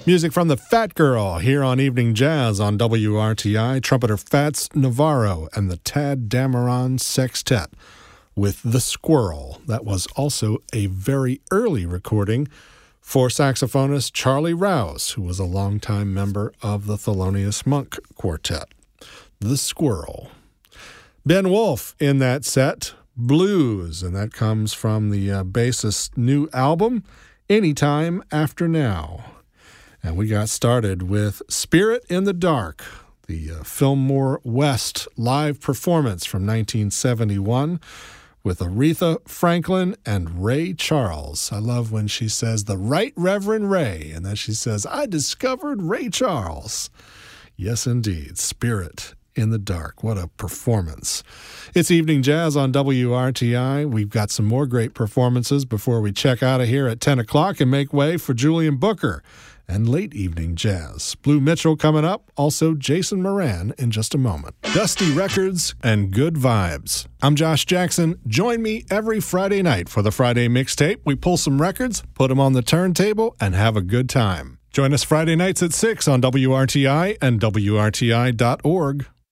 Music from the Fat Girl here on Evening Jazz on WRTI. Trumpeter Fats Navarro and the Tad Dameron Sextet with The Squirrel. That was also a very early recording for saxophonist Charlie Rouse, who was a longtime member of the Thelonious Monk Quartet. The Squirrel. Ben Wolf in that set, Blues, and that comes from the bassist's new album, Anytime After Now. And we got started with Spirit in the Dark, the Fillmore West live performance from 1971 with Aretha Franklin and Ray Charles. I love when she says the Right Reverend Ray, and then she says, I discovered Ray Charles. Yes, indeed. Spirit in the Dark. What a performance. It's Evening Jazz on WRTI. We've got some more great performances before we check out of here at 10 o'clock and make way for Julian Booker and Late Evening Jazz. Blue Mitchell coming up, also Jason Moran in just a moment. Dusty Records and Good Vibes. I'm Josh Jackson. Join me every Friday night for the Friday Mixtape. We pull some records, put them on the turntable, and have a good time. Join us Friday nights at 6 on WRTI and WRTI.org.